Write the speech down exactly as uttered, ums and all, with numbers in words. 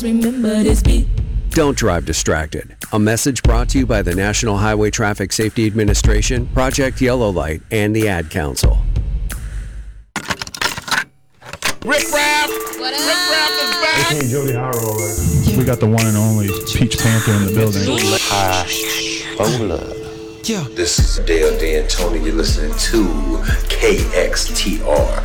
Remember this beat. Don't drive distracted. A message brought to you by the National Highway Traffic Safety Administration, Project Yellow Light, and the Ad Council. Rick Raff! What up? Rick Raff is back! Hey, Jody Harrow, right? We got the one and only Peach Panther in the building. High Bowler. Yeah. This is Dale D and Tony. You're listening to K X T R.